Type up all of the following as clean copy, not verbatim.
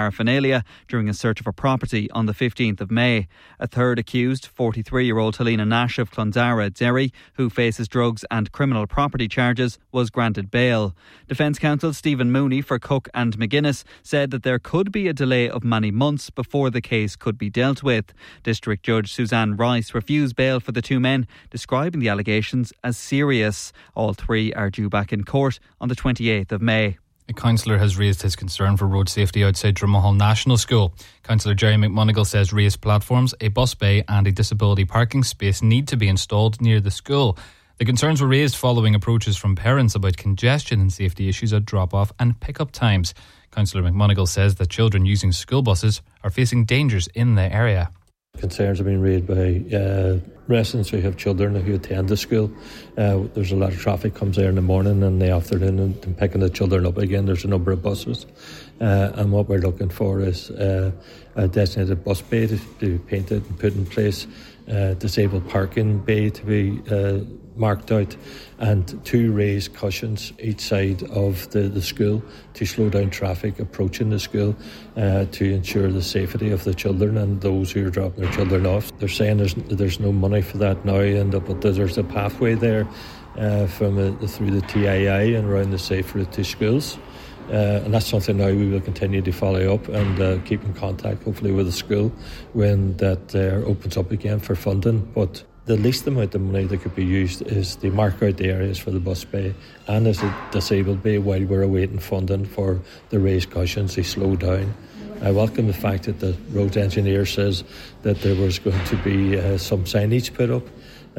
paraphernalia during a search of a property on the 15th of May. A third accused, 43-year-old Helena Nash of Clondara, Derry, who faces drugs and criminal property charges, was granted bail. Defence counsel Stephen Mooney for Cook and McGuinness said that there could be a delay of many months before the case could be dealt with. District Judge Suzanne Rice refused bail for the two men, describing the allegations as serious. All three are due back in court on the 28th of May. A councillor has raised his concern for road safety outside Dromahall National School. Councillor Jerry McMonigal says raised platforms, a bus bay and a disability parking space need to be installed near the school. The concerns were raised following approaches from parents about congestion and safety issues at drop-off and pick-up times. Councillor McMonigal says that children using school buses are facing dangers in the area. Concerns have been raised by residents who have children who attend the school. There's a lot of traffic comes there in the morning and the afternoon, and picking the children up again. There's a number of buses, and what we're looking for is a designated bus bay to be painted and put in place, disabled parking bay to be marked out, and two raised cushions each side of the school to slow down traffic approaching the school, to ensure the safety of the children and those who are dropping their children off. They're saying there's no money for that now, but there's a pathway there through the TII and around the safe route to schools. And that's something now we will continue to follow up and keep in contact, hopefully, with the school when that opens up again for funding. But the least amount of money that could be used is to mark out the areas for the bus bay and as a disabled bay while we're awaiting funding for the raised cushions to slow down. I welcome the fact that the road engineer says that there was going to be some signage put up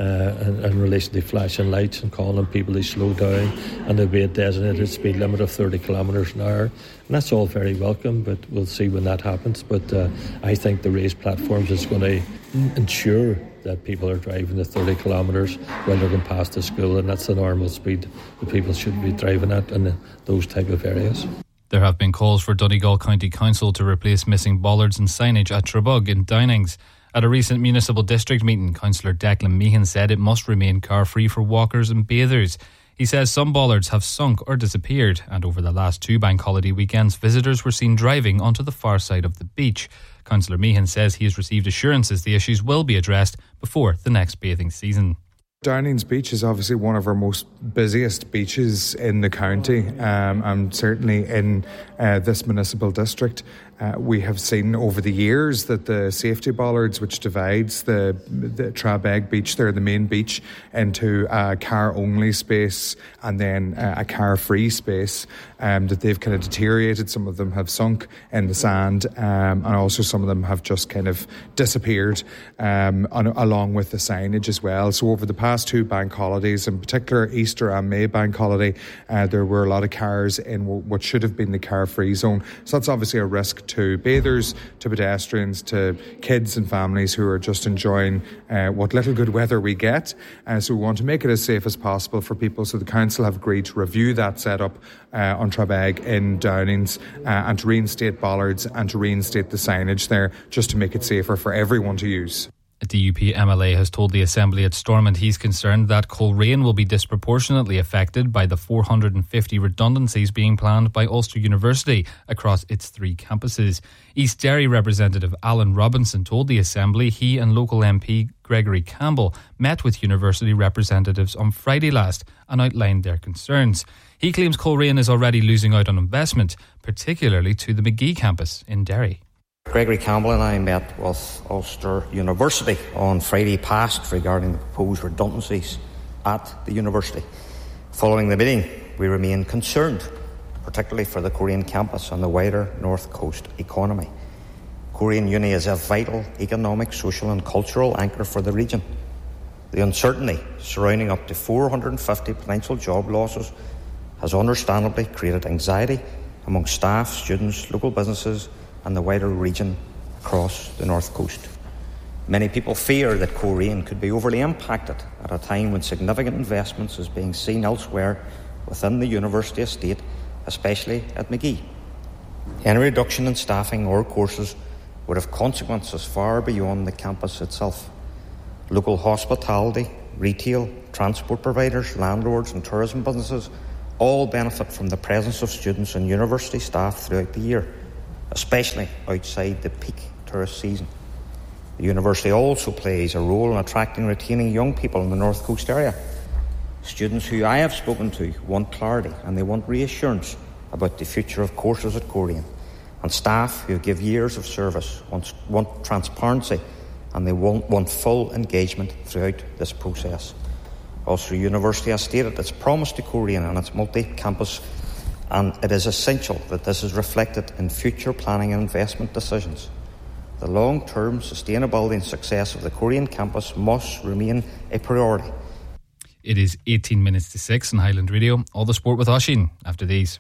in relation to flashing lights and calling on people to slow down, and there'll be a designated speed limit of 30 kilometres an hour. And that's all very welcome, but we'll see when that happens. But I think the raised platforms is going to ensure that people are driving the 30 kilometres while they're going past the school, and that's the normal speed that people should be driving at in those type of areas. There have been calls for Donegal County Council to replace missing bollards and signage at Trebug in Downings. At a recent municipal district meeting, Councillor Declan Meehan said it must remain car-free for walkers and bathers. He says some bollards have sunk or disappeared, and over the last two bank holiday weekends, visitors were seen driving onto the far side of the beach. Councillor Meehan says he has received assurances the issues will be addressed before the next bathing season. Downings Beach is obviously one of our most busiest beaches in the county, and certainly in this municipal district. We have seen over the years that the safety bollards, which divides the Trabeg beach there, the main beach, into a car-only space and then a car-free space, that they've kind of deteriorated. Some of them have sunk in the sand, and also some of them have just kind of disappeared, along with the signage as well. So over the past two bank holidays, in particular Easter and May bank holiday, there were a lot of cars in what should have been the car-free zone. So that's obviously a risk to bathers, to pedestrians, to kids and families who are just enjoying what little good weather we get. So we want to make it as safe as possible for people. So the council have agreed to review that setup on Trabeg in Downings, and to reinstate bollards and to reinstate the signage there, just to make it safer for everyone to use. A DUP MLA has told the Assembly at Stormont he's concerned that Coleraine will be disproportionately affected by the 450 redundancies being planned by Ulster University across its three campuses. East Derry representative Alan Robinson told the Assembly he and local MP Gregory Campbell met with university representatives on Friday last and outlined their concerns. He claims Coleraine is already losing out on investment, particularly to the Magee campus in Derry. Gregory Campbell and I met with Ulster University on Friday past regarding the proposed redundancies at the university. Following the meeting, we remain concerned, particularly for the Coleraine campus and the wider North Coast economy. Coleraine Uni is a vital economic, social and cultural anchor for the region. The uncertainty surrounding up to 450 potential job losses has understandably created anxiety among staff, students, local businesses and the wider region across the North Coast. Many people fear that Coleraine could be overly impacted at a time when significant investments is being seen elsewhere within the university estate, especially at Magee. Any reduction in staffing or courses would have consequences far beyond the campus itself. Local hospitality, retail, transport providers, landlords and tourism businesses all benefit from the presence of students and university staff throughout the year. especially outside the peak tourist season. The university also plays a role in attracting and retaining young people in the North Coast area. Students who I have spoken to want clarity and they want reassurance about the future of courses at Coleraine. And staff who give years of service want transparency and they want full engagement throughout this process. Ulster University has stated its promise to Coleraine and its multi-campus, and it is essential that this is reflected in future planning and investment decisions. The long-term sustainability and success of the Coleraine campus must remain a priority. It is 18 minutes to 6 on Highland Radio. All the sport with Oisín after these.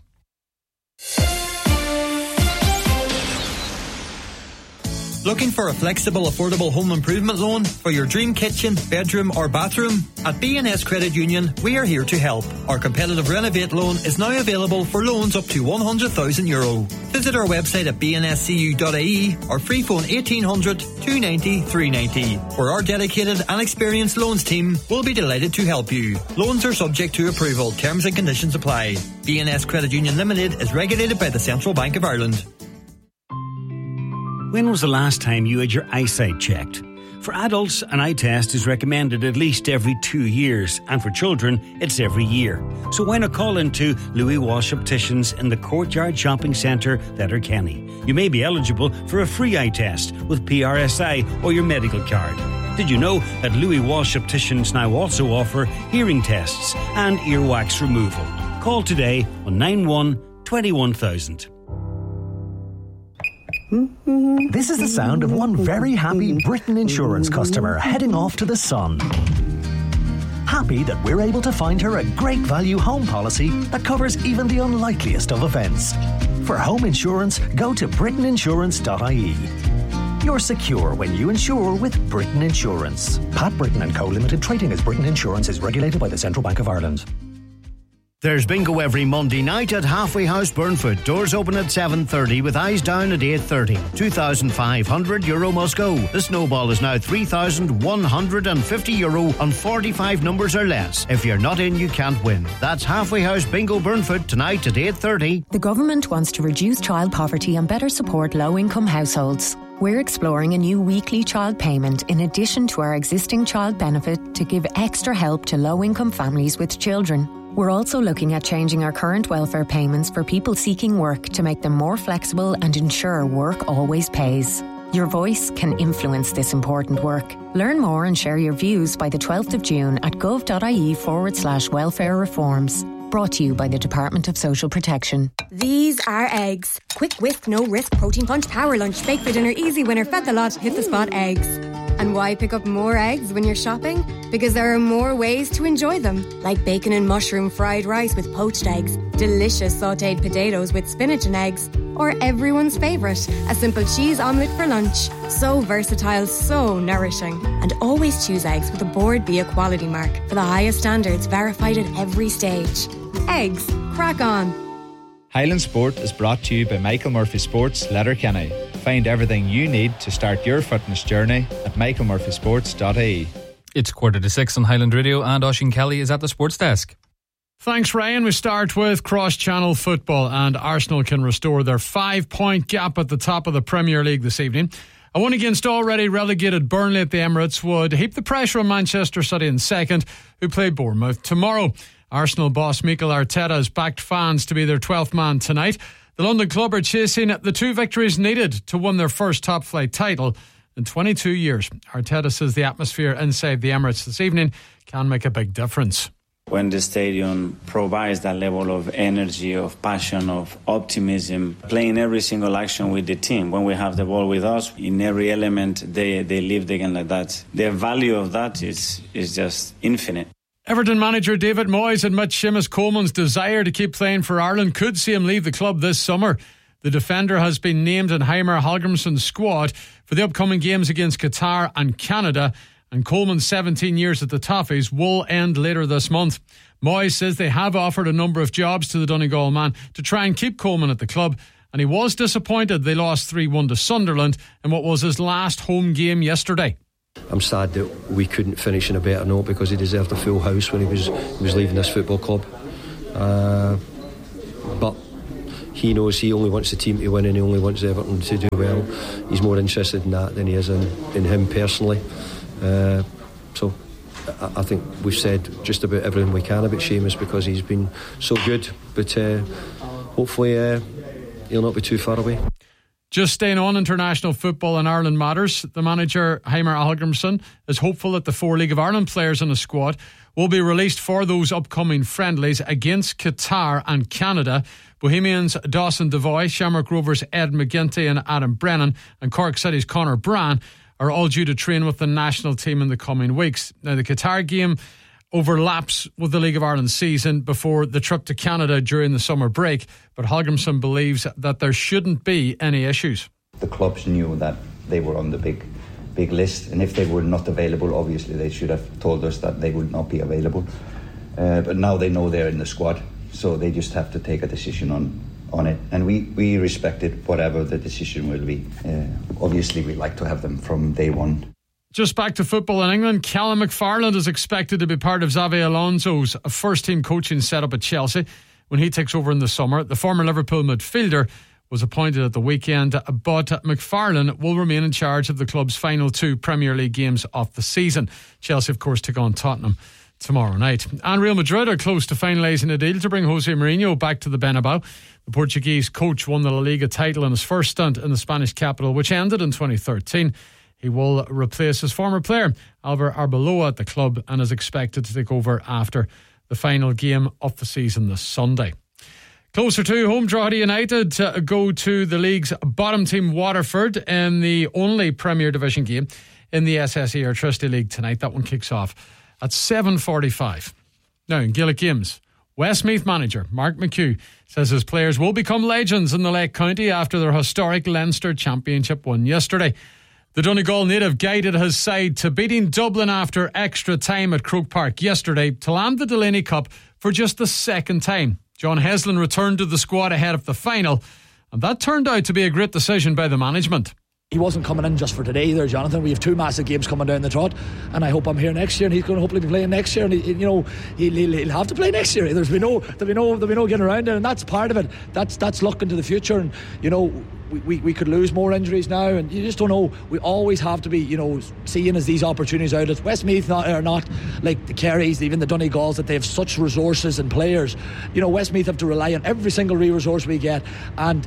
Looking for a flexible, affordable home improvement loan for your dream kitchen, bedroom or bathroom? At BNS Credit Union, we are here to help. Our competitive Renovate loan is now available for loans up to €100,000. Visit our website at bnscu.ie or free phone 1800 290 390, where our dedicated and experienced loans team will be delighted to help you. Loans are subject to approval. Terms and conditions apply. BNS Credit Union Limited is regulated by the Central Bank of Ireland. When was the last time you had your eyesight checked? For adults, an eye test is recommended at least every 2 years, and for children, it's every year. So why not call into Louis Walsh Opticians in the Courtyard Shopping Centre, Letterkenny? You may be eligible for a free eye test with PRSI or your medical card. Did you know that Louis Walsh Opticians now also offer hearing tests and earwax removal? Call today on 91 21000. This is the sound of one very happy Britain Insurance customer heading off to the sun. Happy that we're able to find her a great value home policy that covers even the unlikeliest of events. For home insurance, go to britainiinsurance.ie. You're secure when you insure with Britain Insurance. Pat Britain & Co Limited, trading as Britain Insurance, is regulated by the Central Bank of Ireland. There's bingo every Monday night at Halfway House, Burnfoot. Doors open at 7:30 with eyes down at 8:30. €2,500 must go. The snowball is now €3,150 on 45 numbers or less. If you're not in, you can't win. That's Halfway House Bingo Burnfoot tonight at 8:30. The government wants to reduce child poverty and better support low-income households. We're exploring a new weekly child payment in addition to our existing child benefit to give extra help to low-income families with children. We're also looking at changing our current welfare payments for people seeking work to make them more flexible and ensure work always pays. Your voice can influence this important work. Learn more and share your views by the 12th of June at gov.ie/welfare reforms. Brought to you by the Department of Social Protection. These are eggs. Quick whisk, no risk, protein punch, power lunch, bake for dinner, easy winner, fed the lot, hit the spot eggs. And why pick up more eggs when you're shopping? Because there are more ways to enjoy them, like bacon and mushroom fried rice with poached eggs, delicious sautéed potatoes with spinach and eggs, or everyone's favourite, a simple cheese omelette for lunch. So versatile, so nourishing. And always choose eggs with a Board B Equality mark for the highest standards, verified at every stage. Eggs, crack on. Highland Sport is brought to you by Michael Murphy Sports, Letterkenny. Find everything you need to start your fitness journey at michaelmurphysports.ie. It's 5:45 on Highland Radio, and Oisín Kelly is at the sports desk. Thanks, Ryan. We start with cross-channel football, and Arsenal can restore their 5-point gap at the top of the Premier League this evening. A win against already relegated Burnley at the Emirates would heap the pressure on Manchester City in second, who play Bournemouth tomorrow. Arsenal boss Mikel Arteta has backed fans to be their 12th man tonight. The London club are chasing the 2 victories needed to win their first top-flight title in 22 years. Arteta says the atmosphere inside the Emirates this evening can make a big difference. When the stadium provides that level of energy, of passion, of optimism, playing every single action with the team, when we have the ball with us, in every element they live the game like that. The value of that is just infinite. Everton manager David Moyes admits Seamus Coleman's desire to keep playing for Ireland could see him leave the club this summer. The defender has been named in Heimir Hallgrímsson's squad for the upcoming games against Qatar and Canada, and Coleman's 17 years at the Toffees will end later this month. Moyes says they have offered a number of jobs to the Donegal man to try and keep Coleman at the club, and he was disappointed they lost 3-1 to Sunderland in what was his last home game yesterday. I'm sad that we couldn't finish in a better note, because he deserved a full house when he was leaving this football club. But he knows he only wants the team to win and he only wants Everton to do well. He's more interested in that than he is in him personally. So I think we've said just about everything we can about Seamus because he's been so good, but hopefully he'll not be too far away. Just staying on international football and Ireland matters, the manager Heimir Hallgrímsson is hopeful that the 4 League of Ireland players in the squad will be released for those upcoming friendlies against Qatar and Canada. Bohemians' Dawson Devoy, Shamrock Rovers' Ed McGinty and Adam Brennan, and Cork City's Conor Bryan are all due to train with the national team in the coming weeks. Now, the Qatar game overlaps with the League of Ireland season before the trip to Canada during the summer break, but Hallgrímsson believes that there shouldn't be any issues. The clubs knew that they were on the big list, and if they were not available, obviously they should have told us that they would not be available. But now they know they're in the squad, so they just have to take a decision on it, and we respected whatever the decision will be. Obviously we like to have them from day one. Just back to football in England, Callum McFarland is expected to be part of Xabi Alonso's first-team coaching setup at Chelsea when he takes over in the summer. The former Liverpool midfielder was appointed at the weekend, but McFarland will remain in charge of the club's final 2 Premier League games of the season. Chelsea, of course, take on Tottenham tomorrow night. And Real Madrid are close to finalising a deal to bring Jose Mourinho back to the Bernabeu. The Portuguese coach won the La Liga title in his first stint in the Spanish capital, which ended in 2013. He will replace his former player, Alvaro Arbeloa, at the club and is expected to take over after the final game of the season this Sunday. Closer to home, Drogheda United go to the league's bottom team Waterford in the only Premier Division game in the SSE Electricity League tonight. That one kicks off at 7:45. Now in Gaelic Games, Westmeath manager Mark McHugh says his players will become legends in the Lake County after their historic Leinster Championship win yesterday. The Donegal native guided his side to beating Dublin after extra time at Croke Park yesterday to land the Delaney Cup for just the second time. John Heslin returned to the squad ahead of the final, and that turned out to be a great decision by the management. He wasn't coming in just for today either, Jonathan. We have 2 massive games coming down the trot, and I hope I'm here next year, and he's going to hopefully be playing next year, and he'll have to play next year. There'll be no getting around it, and that's part of it. That's looking to the future, and we could lose more injuries now, and you just don't know. We always have to be seeing as these opportunities out. Westmeath are not like the Kerrys, even the Donegals, that they have such resources and players. Westmeath have to rely on every single resource we get, and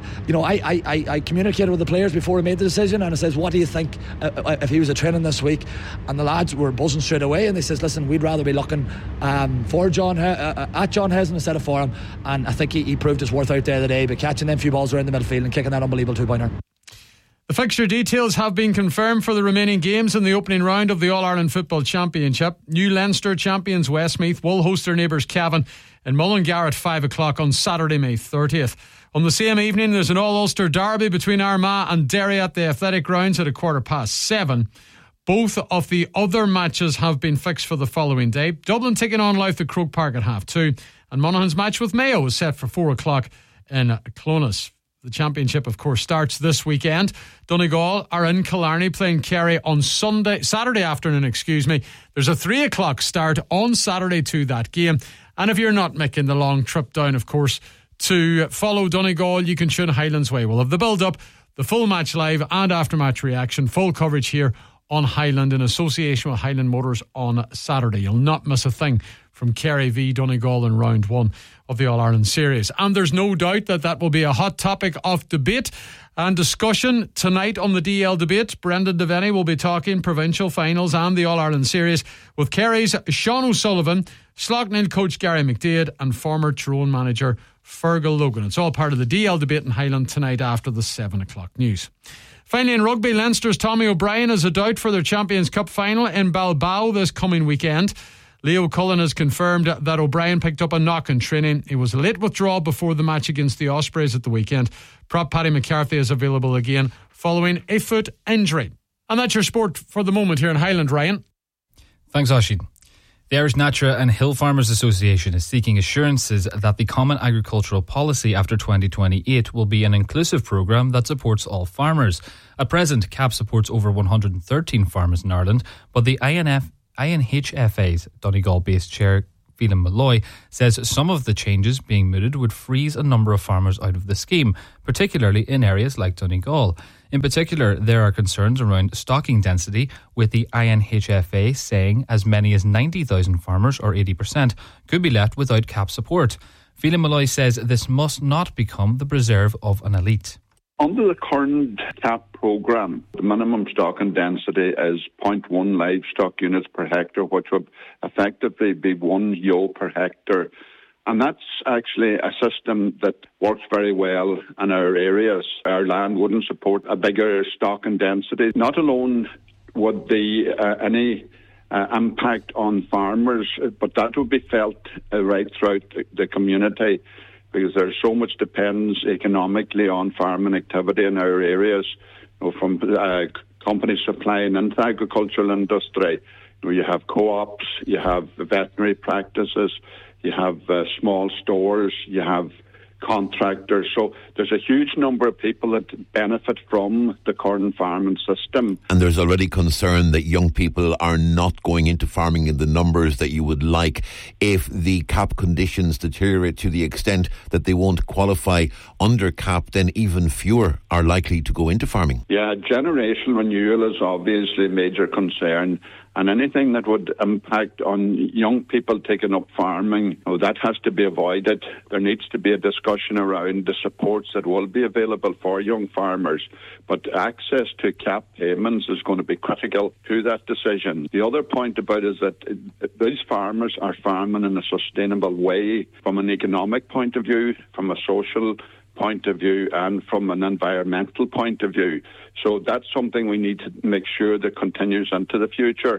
I communicated with the players before I made the decision, and I says, what do you think if he was a training this week? And the lads were buzzing straight away, and they says, listen, we'd rather be looking for John at John Heslin instead of for him, and I think he proved his worth out there today by catching them few balls around the midfield and kicking that unbelievable 2-pointer. The fixture details have been confirmed for the remaining games in the opening round of the All-Ireland Football Championship. New Leinster champions Westmeath will host their neighbours Cavan in Mullingar at 5 o'clock on Saturday, May 30th. On the same evening, there's an All-Ulster derby between Armagh and Derry at the Athletic Grounds at 7:15. Both of the other matches have been fixed for the following day. Dublin taking on Louth at Croke Park at 2:30, and Monaghan's match with Mayo is set for 4 o'clock in Clones. The championship, of course, starts this weekend. Donegal are in Killarney playing Kerry on Saturday afternoon. There's a 3 o'clock start on Saturday to that game. And if you're not making the long trip down, of course, to follow Donegal, you can tune Highlands Way. We'll have the build-up, the full match live and after-match reaction, full coverage here on Highland in association with Highland Motors on Saturday. You'll not miss a thing from Kerry v Donegal in round 1 of the All-Ireland Series. And there's no doubt that will be a hot topic of debate and discussion tonight on the DL Debate. Brendan Devaney will be talking provincial finals and the All-Ireland Series with Kerry's Sean O'Sullivan, Slaughtneil coach Gary McDaid and former Tyrone manager Fergal Logan. It's all part of the DL Debate in Highland tonight after the 7 o'clock news. Finally, in rugby, Leinster's Tommy O'Brien is a doubt for their Champions Cup final in Bilbao this coming weekend. Leo Cullen has confirmed that O'Brien picked up a knock in training. He was a late withdrawal before the match against the Ospreys at the weekend. Prop Paddy McCarthy is available again following a foot injury. And that's your sport for the moment here in Highland, Ryan. Thanks, Oisin. The Irish Natra and Hill Farmers Association is seeking assurances that the Common Agricultural Policy after 2028 will be an inclusive programme that supports all farmers. At present, CAP supports over 113 farmers in Ireland, but the INHFA's Donegal-based chair Phelan Malloy, says some of the changes being mooted would freeze a number of farmers out of the scheme, particularly in areas like Donegal. In particular, there are concerns around stocking density, with the INHFA saying as many as 90,000 farmers, or 80%, could be left without CAP support. Phelan Malloy says this must not become the preserve of an elite. Under the current CAP programme, the minimum stocking density is 0.1 livestock units per hectare, which would effectively be 1 ewe per hectare. And that's actually a system that works very well in our areas. Our land wouldn't support a bigger stocking density. Not alone would be any impact on farmers, but that would be felt right throughout the community, because there's so much depends economically on farming activity in our areas, from companies supplying into the agricultural industry. You have co-ops, you have veterinary practices, you have small stores, you have contractors. So there's a huge number of people that benefit from the current farming system. And there's already concern that young people are not going into farming in the numbers that you would like. If the CAP conditions deteriorate to the extent that they won't qualify under CAP, then even fewer are likely to go into farming. Yeah, generational renewal is obviously a major concern. And anything that would impact on young people taking up farming, that has to be avoided. There needs to be a discussion around the supports that will be available for young farmers. But access to CAP payments is going to be critical to that decision. The other point about it is that these farmers are farming in a sustainable way from an economic point of view, from a social point of view, and from an environmental point of view. So that's something we need to make sure that continues into the future.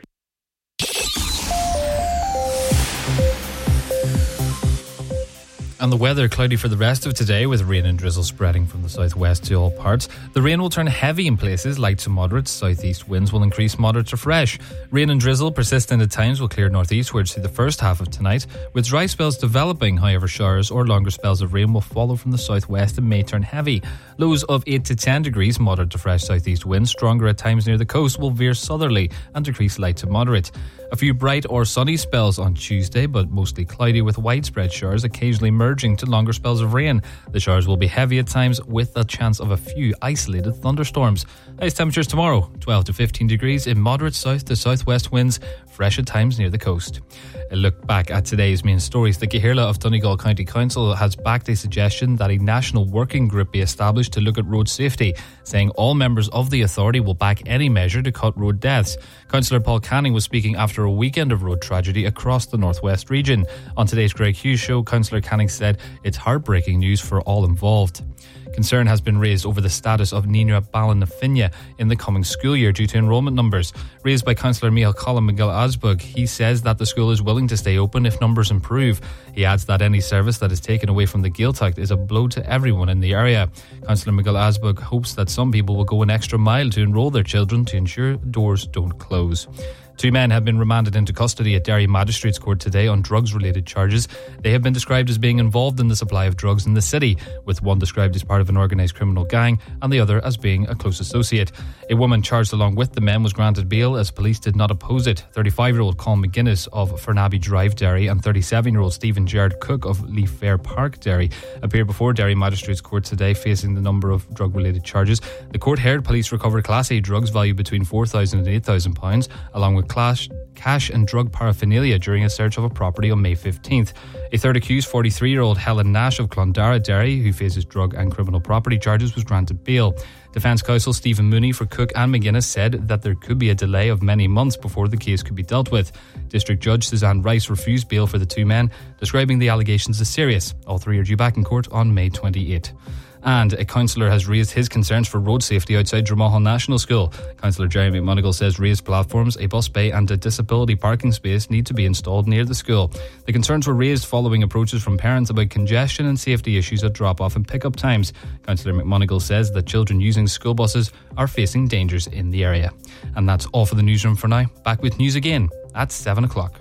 And the weather cloudy for the rest of today, with rain and drizzle spreading from the southwest to all parts. The rain will turn heavy in places. Light to moderate southeast winds will increase moderate to fresh. Rain and drizzle persistent at times will clear northeastwards through the first half of tonight, with dry spells developing. However, showers or longer spells of rain will follow from the southwest and may turn heavy. Lows of 8 to 10 degrees, moderate to fresh southeast winds, stronger at times near the coast, will veer southerly and decrease light to moderate. A few bright or sunny spells on Tuesday, but mostly cloudy with widespread showers occasionally merging to longer spells of rain. The showers will be heavy at times with a chance of a few isolated thunderstorms. Highest temperatures tomorrow, 12 to 15 degrees in moderate south to southwest winds, fresh at times near the coast. A look back at today's main stories. The Cathaoirleach of Donegal County Council has backed a suggestion that a national working group be established to look at road safety, saying all members of the authority will back any measure to cut road deaths. Councillor Paul Canning was speaking after a weekend of road tragedy across the northwest region. On today's Greg Hughes show, Councillor Canning said it's heartbreaking news for all involved. Concern has been raised over the status of Nina Ballinafinna in the coming school year due to enrolment numbers. Raised by Councillor Michael Collin McGill-Asbug, he says that the school is willing to stay open if numbers improve. He adds that any service that is taken away from the Gaeltacht is a blow to everyone in the area. Councillor McGill-Asbug hopes that some people will go an extra mile to enrol their children to ensure doors don't close. 2 men have been remanded into custody at Derry Magistrates Court today on drugs-related charges. They have been described as being involved in the supply of drugs in the city, with one described as part of an organised criminal gang and the other as being a close associate. A woman charged along with the men was granted bail as police did not oppose it. 35-year-old Colin McGuinness of Fernaby Drive, Derry, and 37-year-old Stephen Gerard Cook of Leaf Fair Park, Derry, appeared before Derry Magistrates Court today facing the number of drug-related charges. The court heard police recover Class A drugs valued between £4,000 and £8,000, along with cash and drug paraphernalia during a search of a property on May 15th. A third accused, 43-year-old Helen Nash of Clondara, Derry, who faces drug and criminal property charges, was granted bail. Defence counsel Stephen Mooney for Cook and McGuinness said that there could be a delay of many months before the case could be dealt with. District Judge Suzanne Rice refused bail for the 2 men, describing the allegations as serious. All 3 are due back in court on May 28. And a councillor has raised his concerns for road safety outside Dromahon National School. Councillor Jeremy McMonigal says raised platforms, a bus bay and a disability parking space need to be installed near the school. The concerns were raised following approaches from parents about congestion and safety issues at drop-off and pick-up times. Councillor McMonigal says that children using school buses are facing dangers in the area. And that's all for the newsroom for now. Back with news again at 7 o'clock.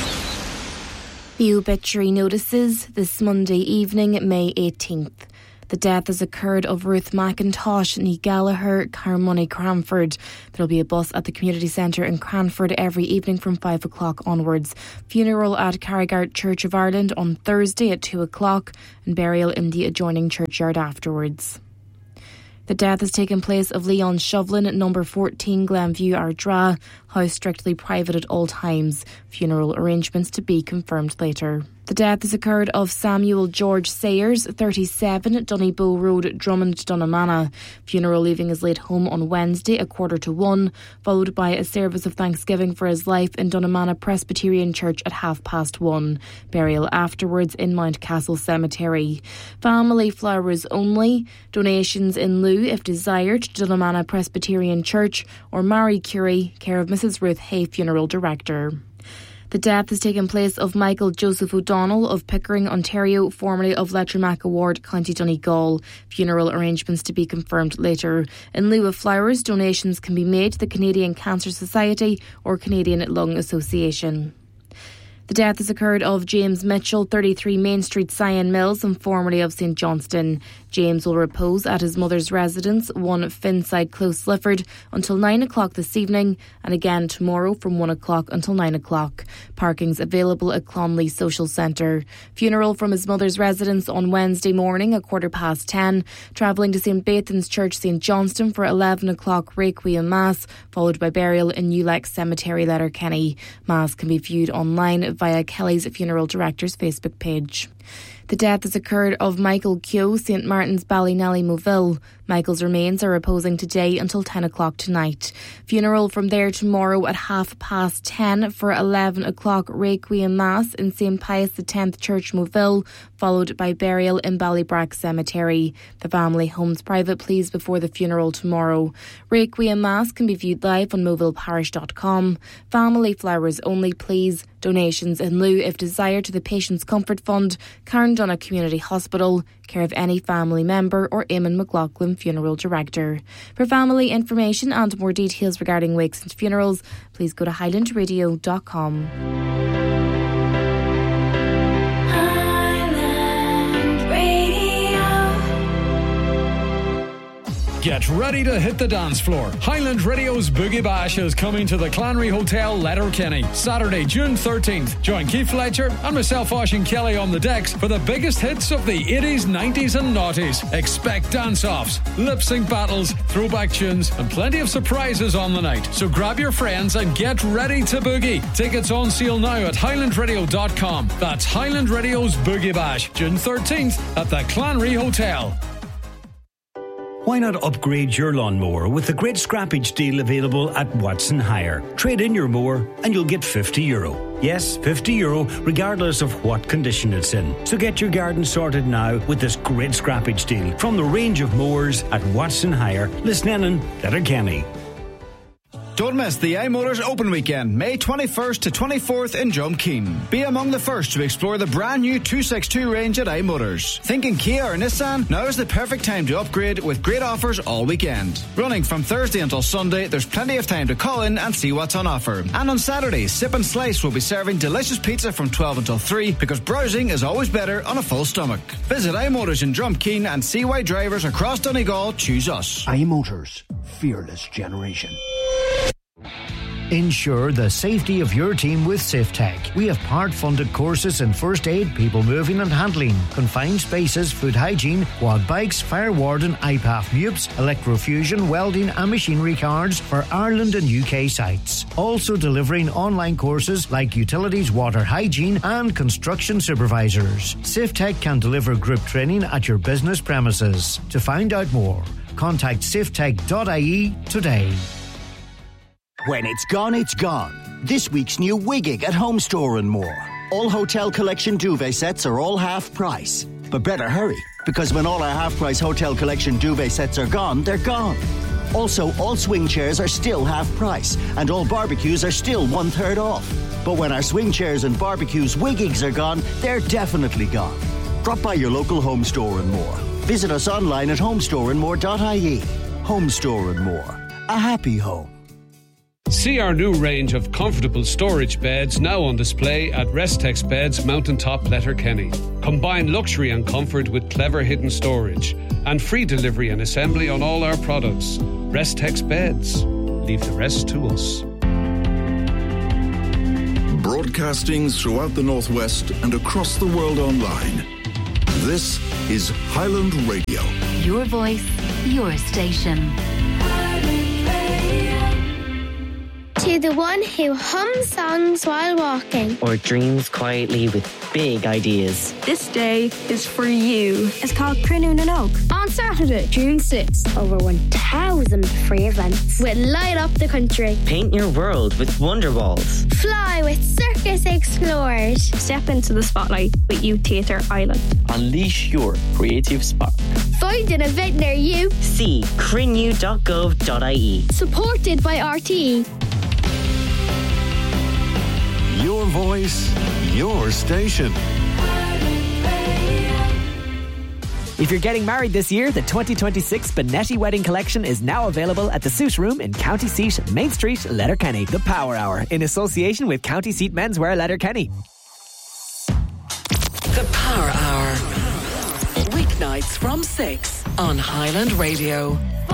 The obituary notices this Monday evening, May 18th. The death has occurred of Ruth McIntosh, Nee Gallagher, Carmoney, Cranford. There will be a bus at the community centre in Cranford every evening from 5 o'clock onwards. Funeral at Carrigart Church of Ireland on Thursday at 2 o'clock and burial in the adjoining churchyard afterwards. The death has taken place of Leon Shovlin at number 14 Glenview Ardra, house strictly private at all times. Funeral arrangements to be confirmed later. The death has occurred of Samuel George Sayers, 37, at Donnybow Road, Drummond, Dunnamana. Funeral leaving his late home on Wednesday at 1:45, followed by a service of thanksgiving for his life in Dunnamana Presbyterian Church at 1:30. Burial afterwards in Mountcastle Cemetery. Family flowers only. Donations in lieu, if desired, to Dunnamana Presbyterian Church or Marie Curie, care of Mrs. Ruth Hay, Funeral Director. The death has taken place of Michael Joseph O'Donnell of Pickering, Ontario, formerly of Lettermack Ward, County Donegal. Funeral arrangements to be confirmed later. In lieu of flowers, donations can be made to the Canadian Cancer Society or Canadian Lung Association. The death has occurred of James Mitchell, 33 Main Street, Cyan Mills, and formerly of St Johnston. James will repose at his mother's residence, 1 Finside Close, Slifford, until 9 o'clock this evening, and again tomorrow from 1 o'clock until 9 o'clock. Parking's available at Clonley Social Centre. Funeral from his mother's residence on Wednesday morning at 10:15, travelling to St Bathan's Church, St Johnston for 11 o'clock Requiem Mass, followed by burial in New Leck Cemetery, Letterkenny. Mass can be viewed online via Kelly's Funeral Director's Facebook page. The death has occurred of Michael Keogh, St Martin's, Ballynelly, Moville. Michael's remains are reposing today until 10 o'clock tonight. Funeral from there tomorrow at 10:30 for 11 o'clock Requiem Mass in St Pius X Church, Moville, followed by burial in Ballybrack Cemetery. The family home's private please before the funeral tomorrow. Requiem Mass can be viewed live on movilleparish.com. Family flowers only please. Donations in lieu if desired to the Patients Comfort Fund, Carndonagh Community Hospital, care of any family member or Eamon McLaughlin, Funeral Director. For family information and more details regarding wakes and funerals, please go to highlandradio.com. Get ready to hit the dance floor. Highland Radio's Boogie Bash is coming to the Clanry Hotel, Letterkenny, Saturday, June 13th. Join Keith Fletcher and myself, Oisín Kelly, on the decks for the biggest hits of the 80s, 90s and noughties. Expect dance-offs, lip-sync battles, throwback tunes and plenty of surprises on the night. So grab your friends and get ready to boogie. Tickets on sale now at highlandradio.com. That's Highland Radio's Boogie Bash, June 13th at the Clanry Hotel. Why not upgrade your lawnmower with the great scrappage deal available at Watson Hire? Trade in your mower and you'll get €50. Yes, €50 regardless of what condition it's in. So get your garden sorted now with this great scrappage deal from the range of mowers at Watson Hire, Lisnenan, Letterkenny. Don't miss the iMotors Open Weekend, May 21st to 24th in Drumkeen. Be among the first to explore the brand new 262 range at iMotors. Thinking Kia or Nissan? Now is the perfect time to upgrade with great offers all weekend. Running from Thursday until Sunday, there's plenty of time to call in and see what's on offer. And on Saturday, Sip and Slice will be serving delicious pizza from 12 until 3 because browsing is always better on a full stomach. Visit iMotors in Drumkeen and see why drivers across Donegal choose us. iMotors, fearless generation. Ensure the safety of your team with SafeTech. We have part-funded courses in first aid, people moving and handling, confined spaces, food hygiene, quad bikes, fire warden, iPath MUPS, electrofusion, welding and machinery cards for Ireland and UK sites. Also delivering online courses like utilities, water hygiene and construction supervisors. SafeTech can deliver group training at your business premises. To find out more, contact safetech.ie today. When it's gone, it's gone. This week's new Wigging at Home Store & More. All Hotel Collection duvet sets are all half price. But better hurry, because when all our half price Hotel Collection duvet sets are gone, they're gone. Also, all swing chairs are still half price, and all barbecues are still 1/3 off. But when our swing chairs and barbecues Wiggings are gone, they're definitely gone. Drop by your local Home Store & More. Visit us online at homestoreandmore.ie. Home Store & More. A happy home. See our new range of comfortable storage beds now on display at Restex Beds, Mountaintop, Letterkenny. Combine luxury and comfort with clever hidden storage and free delivery and assembly on all our products. Restex Beds. Leave the rest to us. Broadcasting throughout the Northwest and across the world online. This is Highland Radio. Your voice, your station. To the one who hums songs while walking, or dreams quietly with big ideas. This day is for you. It's called Crunoon and Oak. On Saturday, June 6th, over 1,000 free events will light up the country. Paint your world with Wonder Walls. Fly with Circus Explorers. Step into the spotlight with Youth Theatre Ireland. Unleash your creative spark. Find an event near you. See crinew.gov.ie. Supported by RTE. Your voice, your station. If you're getting married this year, the 2026 Benetti Wedding Collection is now available at the Suit Room in County Seat, Main Street, Letterkenny. The Power Hour, in association with County Seat Menswear, Letterkenny. The Power Hour. Weeknights from 6 on Highland Radio.